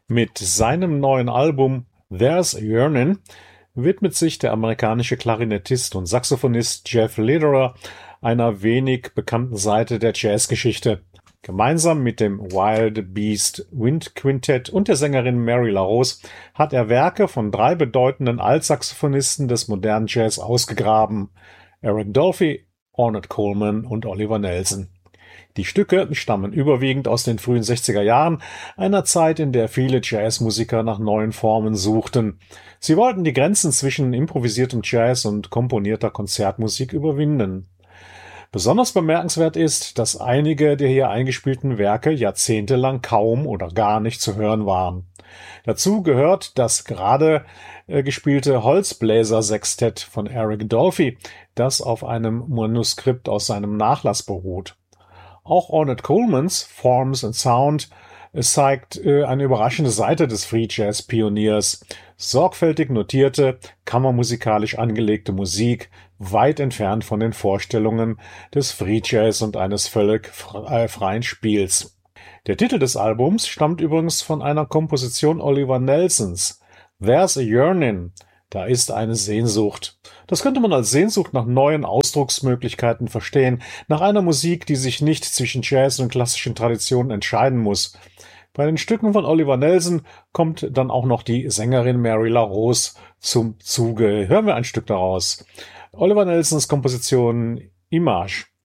Mit seinem neuen Album There's a Yearnin' widmet sich der amerikanische Klarinettist und Saxophonist Jeff Lederer einer wenig bekannten Seite der Jazzgeschichte. Gemeinsam mit dem Wild Beast Wind Quintett und der Sängerin Mary LaRose hat er Werke von 3 bedeutenden Altsaxophonisten des modernen Jazz ausgegraben: Eric Dolphy, Ornette Coleman und Oliver Nelson. Die Stücke stammen überwiegend aus den frühen 60er Jahren, einer Zeit, in der viele Jazzmusiker nach neuen Formen suchten. Sie wollten die Grenzen zwischen improvisiertem Jazz und komponierter Konzertmusik überwinden. Besonders bemerkenswert ist, dass einige der hier eingespielten Werke jahrzehntelang kaum oder gar nicht zu hören waren. Dazu gehört das gerade gespielte Holzbläser-Sextett von Eric Dolphy, das auf einem Manuskript aus seinem Nachlass beruht. Auch Ornette Colemans Forms and Sound zeigt eine überraschende Seite des Free Jazz Pioniers. Sorgfältig notierte, kammermusikalisch angelegte Musik, weit entfernt von den Vorstellungen des Free Jazz und eines völlig freien Spiels. Der Titel des Albums stammt übrigens von einer Komposition Oliver Nelsons. There's a Yearnin'. Da ist eine Sehnsucht. Das könnte man als Sehnsucht nach neuen Ausdrucksmöglichkeiten verstehen, nach einer Musik, die sich nicht zwischen Jazz und klassischen Traditionen entscheiden muss. Bei den Stücken von Oliver Nelson kommt dann auch noch die Sängerin Mary LaRose zum Zuge. Hören wir ein Stück daraus. Oliver Nelsons Komposition Image.